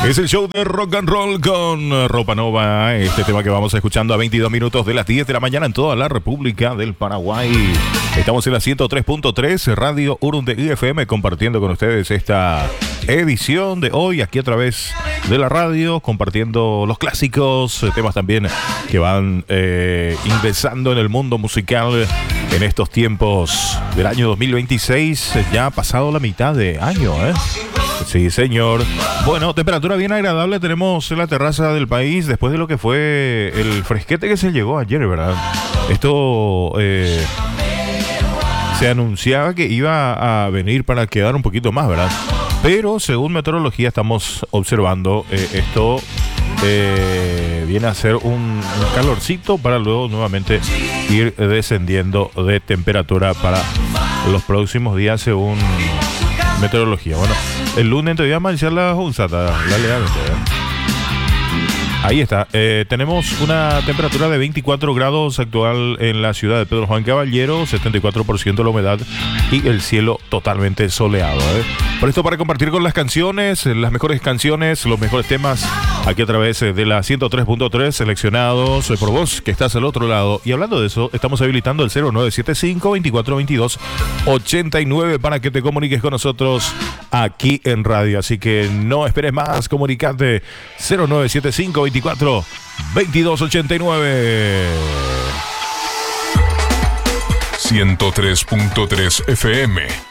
Es el show de rock and roll con Ropa Nova. Este tema que vamos escuchando a 22 minutos de las 10 de la mañana en toda la República del Paraguay. Estamos en la 103.3 Radio Urunde IFM compartiendo con ustedes esta edición de hoy aquí a través de la radio, compartiendo los clásicos, temas también que van ingresando en el mundo musical en estos tiempos del año 2026. Ya ha pasado la mitad de año, Sí, señor. Bueno, temperatura bien agradable tenemos en la terraza del país después de lo que fue el fresquete que se llegó ayer, ¿verdad? Esto se anunciaba que iba a venir para quedar un poquito más, ¿verdad? Pero según meteorología estamos observando esto viene a ser un calorcito para luego nuevamente ir descendiendo de temperatura para los próximos días según meteorología. Bueno, el lunes te voy a manchar la junzata, ahí está. Tenemos una temperatura de 24 grados actual en la ciudad de Pedro Juan Caballero, 74% la humedad y el cielo totalmente soleado. Por esto, para compartir con las canciones, las mejores canciones, los mejores temas, aquí a través de la 103.3, seleccionados por vos que estás al otro lado. Y hablando de eso, estamos habilitando el 0975-2422-89 para que te comuniques con nosotros aquí en radio. Así que no esperes más, comunicate 0975-2422-89. 103.3 FM